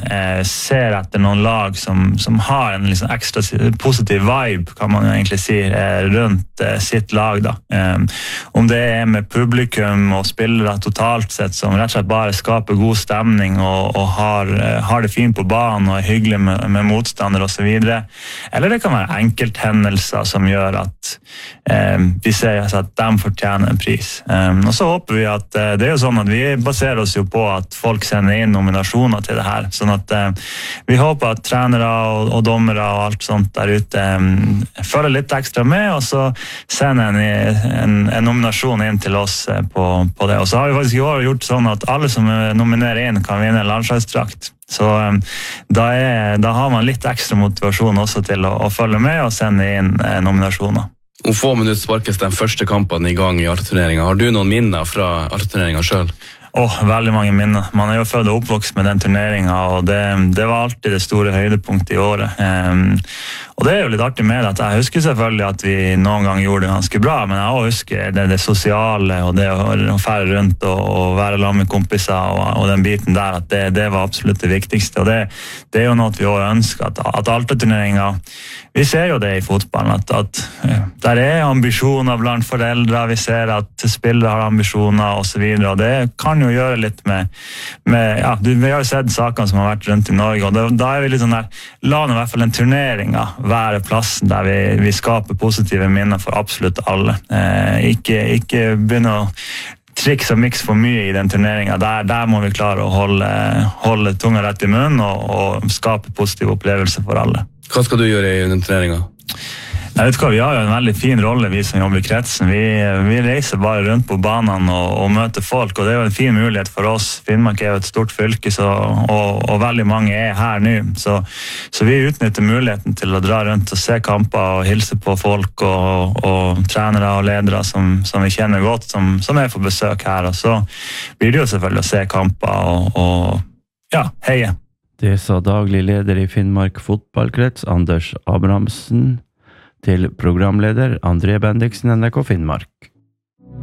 ser etter noen lag som har en liksom ekstra positiv vibe, kan man jo egentlig si, rundt sitt lag da. Om det med publikum og spillere totalt sett som rett og slett bare skaper god stemning og har det fint på banen og hyggelig med motstander og så videre. Eller det kan være enkelthendelser som gjør at vi ser at de fortjener en pris. Og så håper vi at det jo sånn at vi baserer oss jo på at folk sender inn nominasjoner til det her, sånn at vi håper at trenere og dommere og alt sånt der ute følger litt ekstra med, og så sender en nominasjon inn til oss på det. Og så har vi faktisk i år gjort sånn at alle som nominerer inn kan vinne en landslagsdrakt. Så da har man litt ekstra motivasjon også til å følge med og sende inn nominasjoner. Om få minutter sparkes den første kampen i gang i Alta-turneringen. Har du noen minner fra Alta-turneringen selv? Veldig mange minner. Man jo født og oppvokst med den turneringen, og det var alltid det store høydepunktet i året. Og det jo litt artig med det, at jeg husker selvfølgelig at vi noen gang gjorde det ganske bra, men jeg også husker det sosiale og det å fære rundt og være sammen med kompiser og den biten der, at det var absolutt det viktigste. Og det jo noe vi også ønsker, at Alta-turneringen, vi ser jo det i fotballen, at der ambisjoner blant foreldre, vi ser at spillere har ambisjoner og så videre, og det kan jo gjøre litt med vi har jo sett sakene som har vært rundt i Norge, og da vi litt sånn der, la nå i hvert fall en turnering være plassen der vi skaper positive minner for absolutt alle. Ikke begynne å triks og mix for mye i den turneringen. Der må vi klare å holde tunga rett i munnen og skape positive opplevelser for alle. Hva skal du gjøre i den turneringen? Jeg vet hva, vi har jo en veldig fin rolle, vi som jobber i kretsen. Vi reiser bare rundt på banene og møter folk, og det jo en fin mulighet for oss. Finnmark jo et stort fylke, og veldig mange her nå. Så vi utnytter muligheten til å dra rundt og se kamper og hilse på folk og trenere og ledere som vi kjenner godt, som på besøk her. Og så blir det jo selvfølgelig å se kamper og heie. Det sa daglig leder i Finnmark fotballkrets, Anders Abrahamsen, til programleder André Bendiksen, NRK Finnmark.